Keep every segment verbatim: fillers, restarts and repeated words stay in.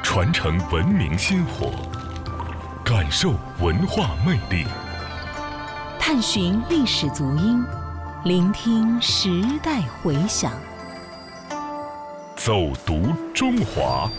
传承文明薪火，感受文化魅力， 探寻历史足音，聆听时代回响， 走读中华。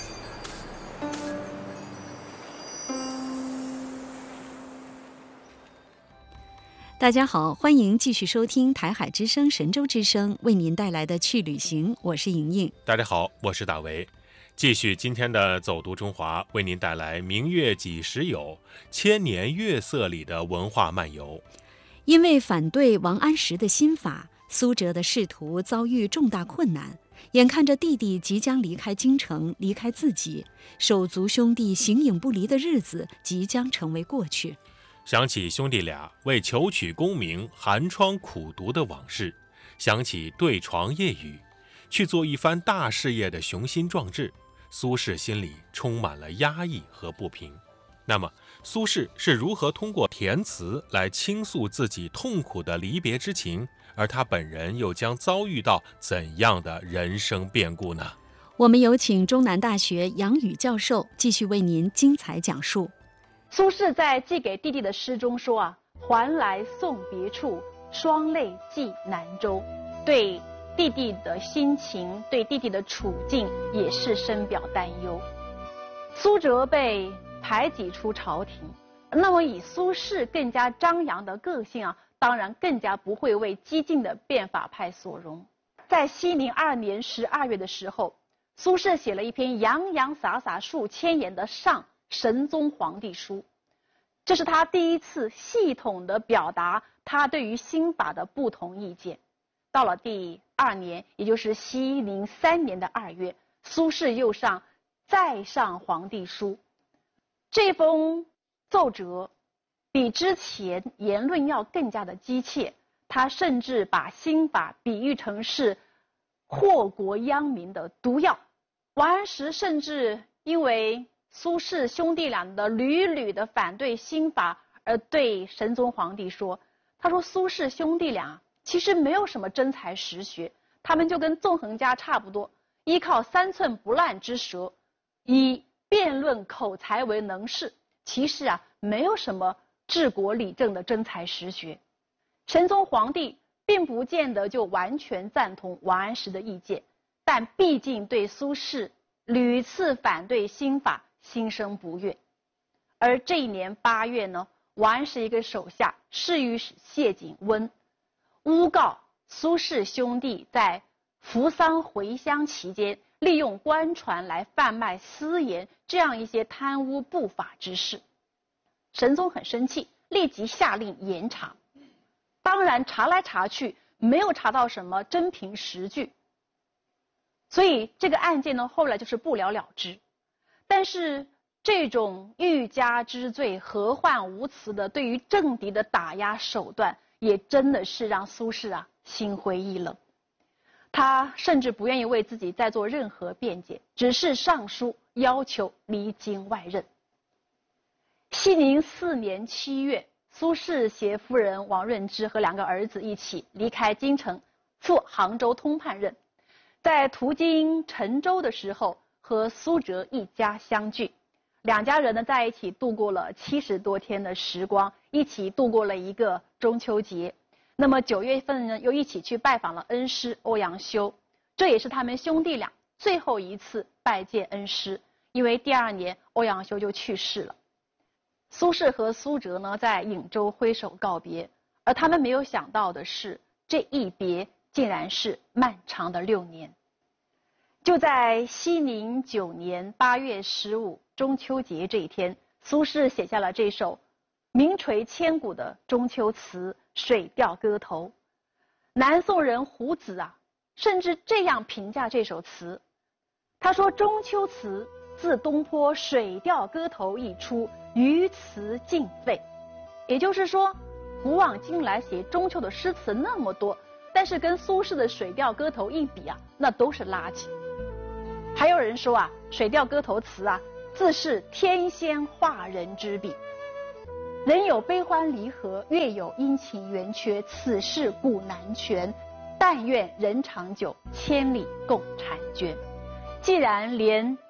大家好，欢迎继续收听台海之声、神州之声为您带来的去旅行，我是莹莹。 大家好，我是大为。继续今天的走读中华，为您带来明月几时有，千年月色里的文化漫游。 因为反对王安石的新法，苏辙的仕途遭遇重大困难，眼看着弟弟即将离开京城，离开自己，手足兄弟形影不离的日子即将成为过去。 想起兄弟俩为求取功名寒窗苦读的往事，想起对床夜语，去做一番大事业的雄心壮志，苏轼心里充满了压抑和不平。那么苏轼是如何通过填词来倾诉自己痛苦的离别之情，而他本人又将遭遇到怎样的人生变故呢？ 我们有请中南大学杨宇教授继续为您精彩讲述。 苏轼在寄给弟弟的诗中说啊，还来送别处，双泪寄南州。对弟弟的心情，对弟弟的处境也是深表担忧。苏辙被排挤出朝廷，那么以苏轼更加张扬的个性啊，当然更加不会为激进的变法派所容。在熙宁二年十二月的时候，苏轼写了一篇洋洋洒洒数千言的上神宗皇帝书，这是他第一次系统地表达他对于新法的不同意见。到了第二年，也就是熙宁三年的二月，苏轼又上再上皇帝书。这封奏折比之前言论要更加的激切，他甚至把新法比喻成是祸国殃民的毒药。王安石甚至因为苏轼兄弟俩的屡屡的反对新法，而对神宗皇帝说，他说苏轼兄弟俩其实没有什么真才实学，他们就跟纵横家差不多，依靠三寸不烂之舌，以辩论口才为能事，其实啊没有什么治国理政的真才实学。神宗皇帝并不见得就完全赞同王安石的意见，但毕竟对苏轼屡次反对新法心生不悦。而这一年八月呢，王安石一个手下侍御史谢景温诬告苏轼兄弟在扶丧回乡期间利用官船来贩卖私盐，这样一些贪污不法之事。神宗很生气，立即下令严查。当然查来查去没有查到什么真凭实据，所以这个案件呢后来就是不了了之。但是这种欲加之罪、何患无辞的对于政敌的打压手段，也真的是让苏轼啊心灰意冷。他甚至不愿意为自己再做任何辩解，只是上书要求离京外任。熙宁四年七月，苏轼携夫人王润之和两个儿子一起离开京城，赴杭州通判任。在途经陈州的时候，和苏辙一家相聚，两家人呢在一起度过了七十多天的时光，一起度过了一个中秋节。那么九月份呢，又一起去拜访了恩师欧阳修，这也是他们兄弟俩最后一次拜见恩师，因为第二年欧阳修就去世了。苏轼和苏辙呢在颍州挥手告别，而他们没有想到的是，这一别竟然是漫长的六年。就在熙宁九年八月十五中秋节这一天，苏轼写下了这首名垂千古的中秋词《水调歌头》。南宋人胡子啊，甚至这样评价这首词，他说：“中秋词自东坡《水调歌头》一出，余词尽废。”也就是说，古往今来写中秋的诗词那么多，但是跟苏轼的《水调歌头》一比啊，那都是垃圾。还有人说啊，《水调歌头》词啊，自是天仙化人之笔。人有悲欢离合，月有阴晴圆缺，此事古难全。但愿人长久，千里共婵娟。既然连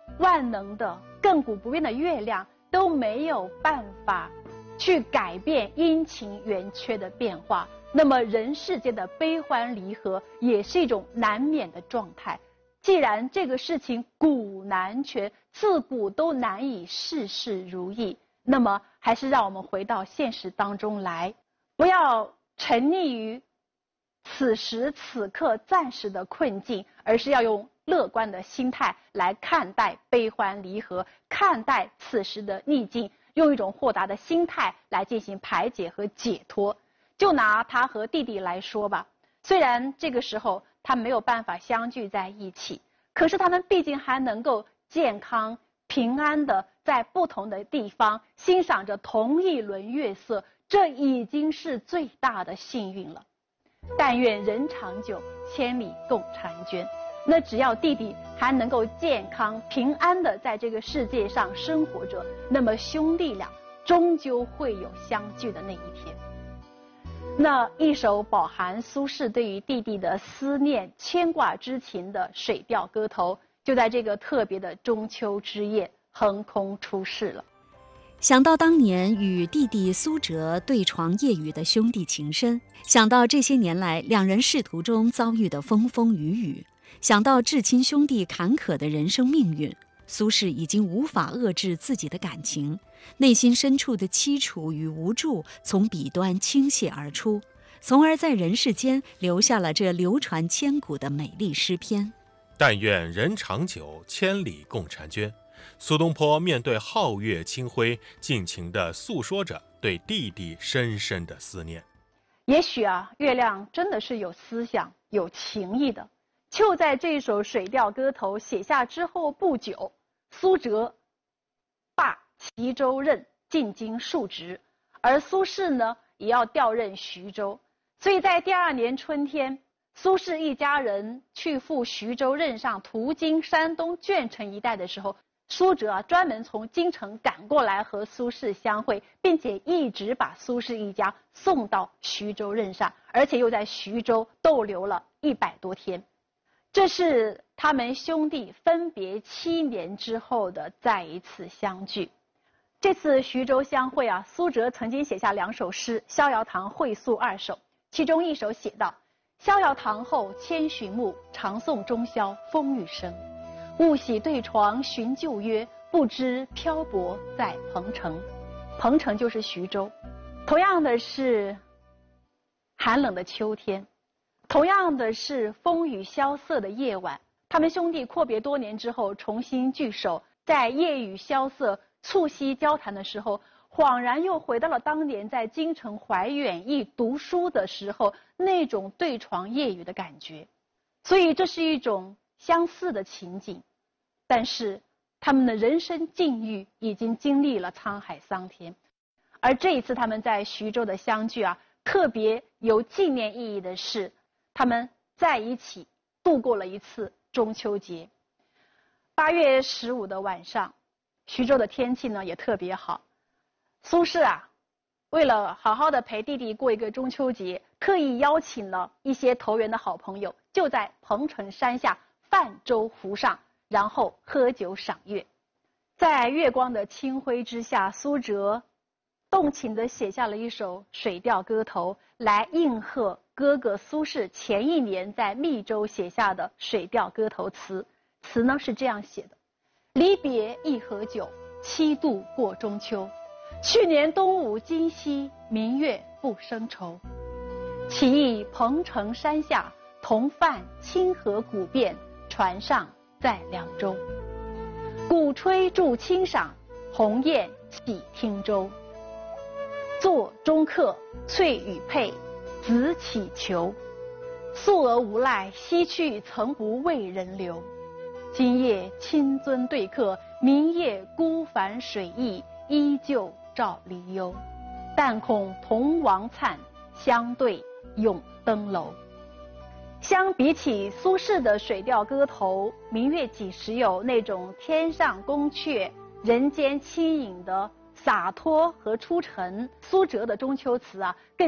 万能的、亘古不变的月亮都没有办法去改变阴晴圆缺的变化，那么人世间的悲欢离合也是一种难免的状态。既然这个事情古难全，自古都难以事事如意，那么还是让我们回到现实当中来，不要沉溺于此时此刻暂时的困境，而是要用乐观的心态来看待悲欢离合，看待此时的逆境，用一种豁达的心态来进行排解和解脱。就拿他和弟弟来说吧，虽然这个时候他没有办法相聚在一起，可是他们毕竟还能够健康平安的在不同的地方欣赏着同一轮月色，这已经是最大的幸运了。但愿人长久，千里共婵娟。那只要弟弟还能够健康平安的在这个世界上生活着，那么兄弟俩终究会有相聚的那一天。那一首饱含苏轼对于弟弟的思念牵挂之情的水调歌头，就在这个特别的中秋之夜横空出世了。 想到当年与弟弟苏辙对床夜语的兄弟情深，想到这些年来两人仕途中遭遇的风风雨雨，想到至亲兄弟坎坷的人生命运，苏轼已经无法遏制自己的感情，内心深处的凄楚与无助从笔端倾泻而出，从而在人世间留下了这流传千古的美丽诗篇。 但愿人长久，千里共婵娟。苏东坡面对皓月清辉，尽情地诉说着对弟弟深深的思念。 也许啊，月亮真的是有思想、有情意的。就在这首水调歌头写下之后不久，苏辙罢齐州任，进京述职，而苏轼呢，也要调任徐州。所以在第二年春天，苏轼一家人去赴徐州任上，途经山东鄄城一带的时候，苏辙啊专门从京城赶过来和苏轼相会，并且一直把苏轼一家送到徐州任上，而且又在徐州逗留了一百多天。这是他们兄弟分别七年之后的再一次相聚。这次徐州相会啊，苏辙曾经写下两首诗《逍遥堂会诉二首》，其中一首写道：逍遥堂后千寻目，长诵中宵风雨声。误喜对床寻旧约，不知漂泊在彭城。彭城就是徐州。同样的是寒冷的秋天，同样的是风雨萧瑟的夜晚，他们兄弟阔别多年之后重新聚首，在夜雨萧瑟、促膝交谈的时候，恍然又回到了当年在京城怀远驿读书的时候那种对床夜语的感觉。所以这是一种相似的情景，但是他们的人生境遇已经经历了沧海桑田。而这一次他们在徐州的相聚啊，特别有纪念意义的是，他们在一起度过了一次中秋节。八月十五的晚上，徐州的天气呢也特别好。苏轼啊，为了好好的陪弟弟过一个中秋节，特意邀请了一些投缘的好朋友，就在彭城山下泛舟湖上，然后喝酒赏月。在月光的清辉之下，苏辙动情地写下了一首水调歌头，来应和哥哥苏轼前一年在密州写下的水调歌头词。词呢是这样写的：离别一盒酒，七度过中秋。去年冬午今夕，明月不生愁。起忆彭城山下，同泛清河古汴，船上在凉州。鼓吹助清赏，鸿雁起汀洲。坐中客，翠羽佩，子乞求。素娥无赖，西去曾不为人留。今夜亲尊对客，明夜孤帆水驿，依旧照离忧。但恐同王粲，相对永登楼。相比起苏轼的水调歌头，明月几时有那种天上宫阙，人间轻盈的洒脱和出尘，苏辙的中秋词啊，更